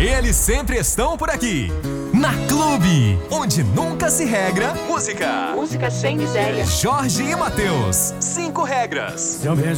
Eles sempre estão por aqui. Na Clube, onde nunca se regra música. Música sem miséria. Jorge e Matheus, 5 regras.